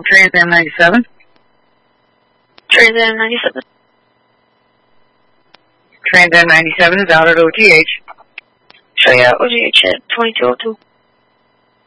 Trans Am 97. Trans Am 97. Trans Am 97 is out at OTH. So yeah, OTH at 2202.